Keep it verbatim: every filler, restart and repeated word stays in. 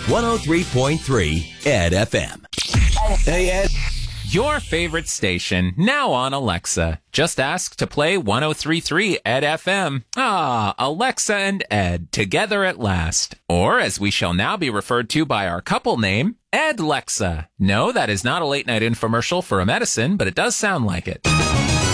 one oh three point three Ed F M. Hey, Ed. Your favorite station, now on Alexa. Just ask to play one oh three point three Ed F M. Ah, Alexa and Ed, together at last. Or, as we shall now be referred to by our couple name, Ed-Lexa. No, that is not a late-night infomercial for a medicine, but it does sound like it.